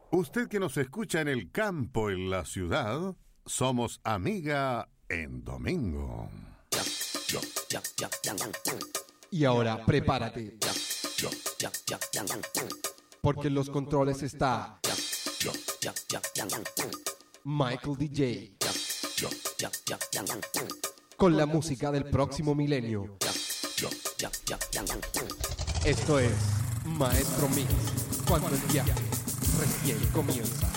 Usted que nos escucha en el campo, en la ciudad, somos Amiga en Domingo. Y ahora prepárate, porque en los controles está Michael DJ, con la música del próximo milenio. Esto es Maestro Mix, cuando el viaje recién comienza.